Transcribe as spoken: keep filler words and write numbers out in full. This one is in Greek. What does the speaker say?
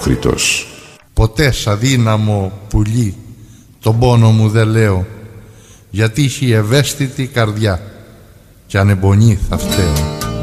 απρόκριτος. Ποτέ σ' αδύναμο πουλί τον πόνο μου δεν λέω, γιατί έχει ευαίσθητη καρδιά κι αν εμπονεί θα φταίω.